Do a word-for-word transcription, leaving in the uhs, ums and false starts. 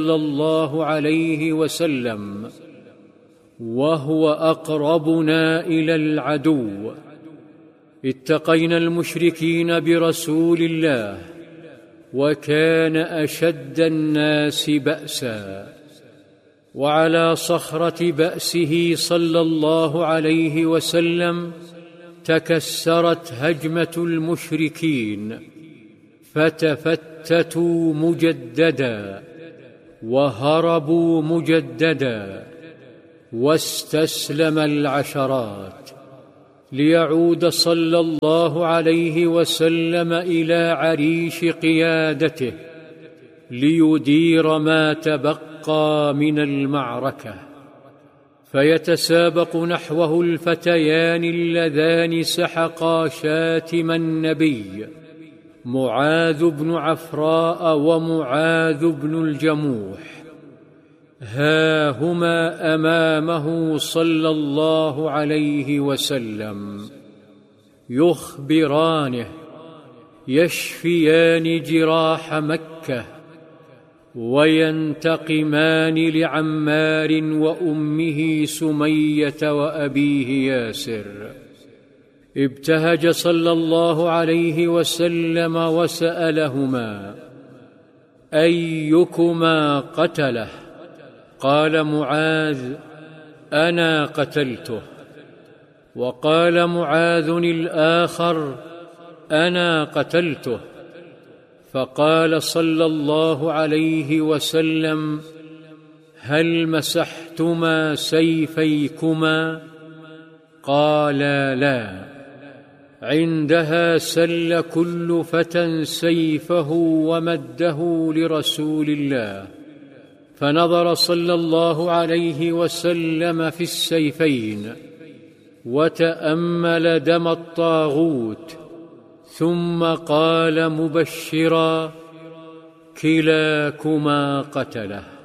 الله عليه وسلم وهو أقربنا إلى العدو. اتقينا المشركين برسول الله وكان أشد الناس بأسا، وعلى صخرة بأسه صلى الله عليه وسلم تكسرت هجمة المشركين فتفتتوا مجددا وهربوا مجددا، واستسلم العشرات ليعود صلى الله عليه وسلم إلى عريش قيادته ليدير ما تبقى من المعركة. فيتسابق نحوه الفتيان اللذان سحقا شاتم النبي، معاذ بن عفراء ومعاذ بن الجموح، ها هما أمامه صلى الله عليه وسلم يخبرانه، يشفيان جراح مكة وينتقمان لعمار وأمه سمية وأبيه ياسر. ابتهج صلى الله عليه وسلم وسألهما: أيكما قتله؟ قال معاذ: أنا قتلته. وقال معاذ الآخر: أنا قتلته. فقال صلى الله عليه وسلم: هل مسحتما سيفيكما؟ قالا: لا. عندها سل كل فتى سيفه ومده لرسول الله، فنظر صلى الله عليه وسلم في السيفين وتأمل دم الطاغوت، ثم قال مبشرا: كلاكما قتله.